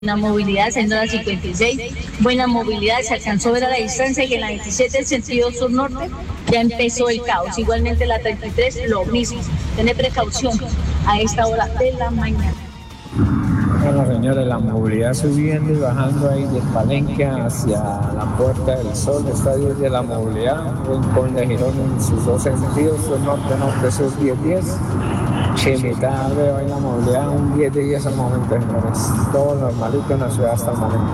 Buena movilidad, siendo la 56, buena movilidad, se alcanzó a ver a la distancia que en la 27, sentido sur-norte, ya empezó el caos. Igualmente la 33, lo mismo. Tener precaución a esta hora de la mañana. Bueno, señores, la movilidad subiendo y bajando ahí del Palenque hacia la Puerta del Sol, estadio de la movilidad, Rincón de Girón en sus dos sentidos, sur norte, norte, sur 10-10. Chimita, veo ahí la movilidad, un 10 de 10 al momento, señores. Todo normalito en la ciudad hasta el momento.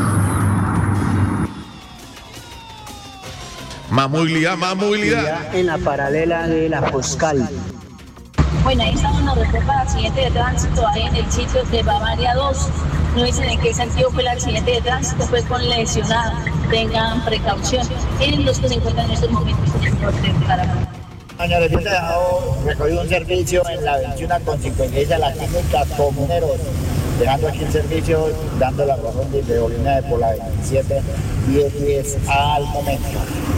Más movilidad, más movilidad. En la paralela de la Foscal. Bueno, ahí estamos en la reporta de accidente de tránsito, ahí en el sitio de Bavaria 2. No dicen en qué sentido fue el accidente de tránsito, fue con lesionada. Tengan precaución en los que se encuentran en estos momentos en el norte de Caracas. Señores, yo te he dejado recogido un servicio en la 21 con 56 a la clínica Comuneros, dejando aquí el servicio, dando la razón de orina por la 27, 10 al momento.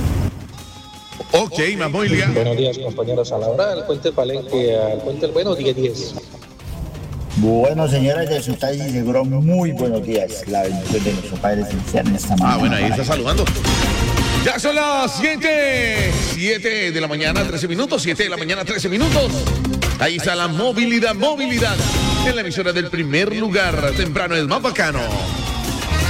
Ok, más movilidad. Buenos días, compañeros. A la hora del puente Palenque al puente del Bueno, 10-10. Bueno, señores de su taxi, seguro muy buenos días. La bendición de nuestro Padre Celestial en esta mañana. Ah, bueno, ahí está saludando. Ya son las 7 de la mañana, 13 minutos, 7 de la mañana, 13 minutos. Ahí está la movilidad en la emisora del primer lugar. Temprano es más bacano.